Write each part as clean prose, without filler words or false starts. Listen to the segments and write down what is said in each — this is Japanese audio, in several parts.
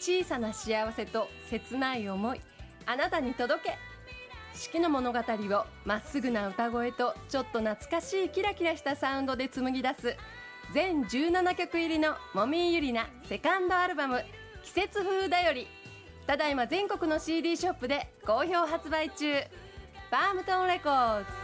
小さな幸せと切ない思い、あなたに届け。四季の物語をまっすぐな歌声とちょっと懐かしいキラキラしたサウンドで紡ぎ出す全17曲入りのもみゆりなセカンドアルバム季節風だより、ただいま全国の CD ショップで好評発売中。バームトンレコーズ。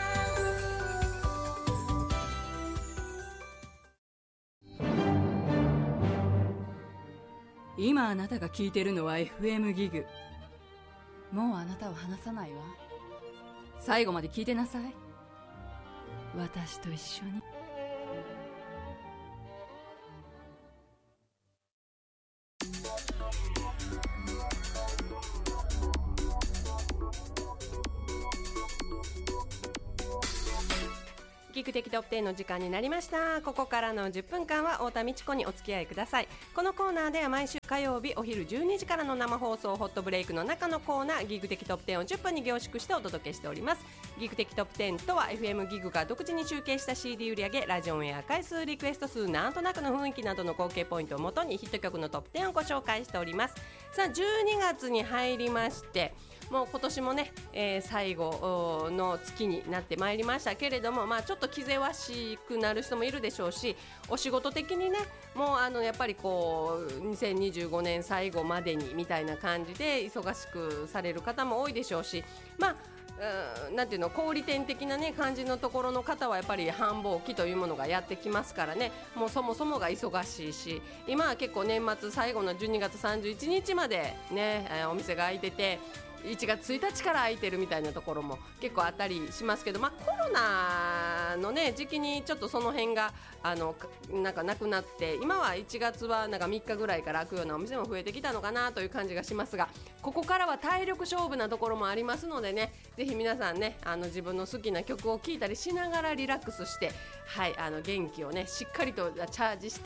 今あなたが聞いてるのは FM ギグ。もうあなたを離さないわ。最後まで聞いてなさい。私と一緒に。 ギグ的トップ10の時間になりました。ここからの10分間は太田美智子にお付き合いください。このコーナーでは毎週火曜日お昼12時からの生放送ホットブレイクの中のコーナー、ギグ的トップ10を10分に凝縮してお届けしております。ギグ的トップ10とは FM ギグが独自に集計した CD 売上、ラジオンエア回数、リクエスト数、なんとなくの雰囲気などの合計ポイントをもとにヒット曲のトップ10をご紹介しております。さあ12月に入りまして、もう今年もね、最後の月になってまいりましたけれども、ちょっと気ぜわしくなる人もいるでしょうし、お仕事的にね、もうやっぱりこう2025年最後までにみたいな感じで忙しくされる方も多いでしょうし、なんていうの、小売店的な、ね、感じのところの方はやっぱり繁忙期というものがやってきますからね、もうそもそもが忙しいし、今は結構年末最後の12月31日まで、ね、お店が開いてて、1月1日から空いてるみたいなところも結構あったりしますけど、コロナの、ね、時期にちょっとその辺がなんかなくなって、今は1月はなんか3日ぐらいから開くようなお店も増えてきたのかなという感じがしますが、ここからは体力勝負なところもありますのでね、ぜひ皆さんね、自分の好きな曲を聴いたりしながらリラックスして、はい、元気をねしっかりとチャージして、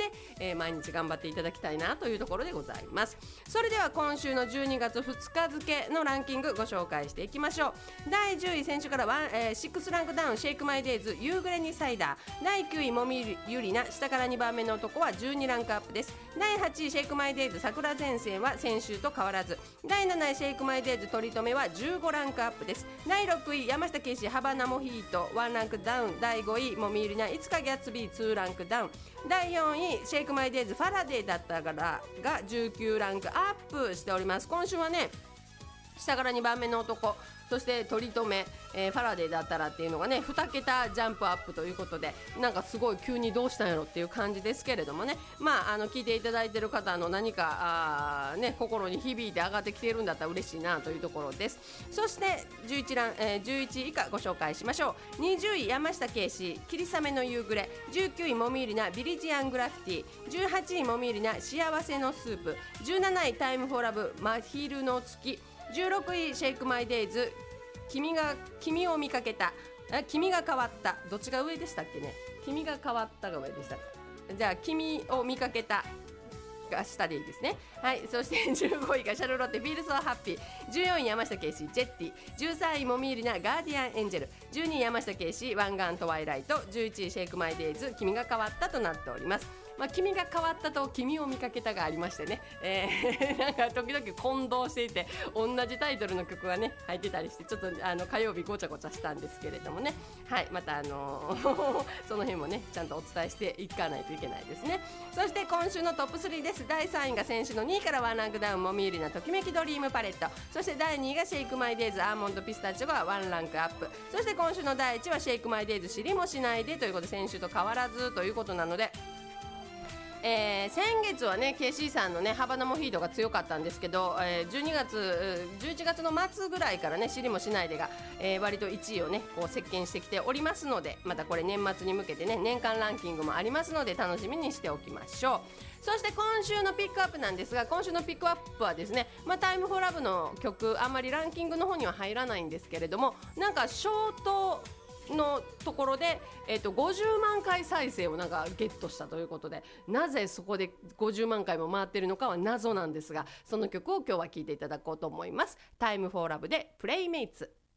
毎日頑張っていただきたいなというところでございます。それでは今週の12月2日付のランキングご紹介していきましょう。第10位、先週から6ランクダウン、シェイクマイデイズ夕暮れにサイダー。第9位、もみゆりな下から2番目の男は12ランクアップです。第8位、シェイクマイデイズ桜前線は先週と変わらず。第7位、シェイクマイデイズ取り留めは15ランクアップです。第6位、山下圭司ハバナモヒート1ランクダウン。第5位、もみゆりないつかギャッツビー2ランクダウン。第4位、シェイクマイデイズファラデーだったからが19ランクアップしております。今週はね、下から2番目の男、そして取り留め、ファラデーだったらっていうのがね2桁ジャンプアップということで、なんかすごい急にどうしたんやろっていう感じですけれどもね、聞いていただいている方の何か心に響いて上がってきているんだったら嬉しいなというところです。そして11位以下ご紹介しましょう。20位、山下圭司霧雨の夕暮れ。19位、もみゆりなビリジアングラフィティ。18位、もみゆりな幸せのスープ。17位、タイムフォーラブ真昼の月。16位、シェイクマイデイズ君を見かけた、君が変わった、どっちが上でしたっけね。君が変わったが上でした。じゃあ君を見かけたが下でいいですね。はい、そして15位がシャルロッテフィールソーハッピー。14位、山下圭司ジェッティ。13位、もみゆりなガーディアンエンジェル。12位、山下圭司湾岸トワイライト。11位、シェイクマイデイズ君が変わったとなっております。君が変わったと君を見かけたがありましてね、なんか時々混同していて同じタイトルの曲がね入ってたりして、ちょっと火曜日ごちゃごちゃしたんですけれどもね、はい、またその辺もねちゃんとお伝えしていかないといけないですね。そして今週のトップ3です。第3位が先週の2位からワンランクダウン、もみゆりなときめきドリームパレット。そして第2位がシェイクマイデイズアーモンドピスタチオがワンランクアップ。そして今週の第1位はシェイクマイデイズ知りもしないでということで、先週と変わらずということなので、先月はね KC さんのねハバナモヒートが強かったんですけど、11月の末ぐらいからね知りもしないでが、割と1位をねこう席巻してきておりますので、またこれ年末に向けてね年間ランキングもありますので楽しみにしておきましょう。そして今週のピックアップなんですが、今週のピックアップはですね、タイムフォーラブの曲あんまりランキングの方には入らないんですけれども、なんかショートのところで、50万回再生をなんかゲットしたということで、なぜそこで50万回も回っているのかは謎なんですが、その曲を今日は聴いていただこうと思います。タイムフォーラブでプレイメイツ。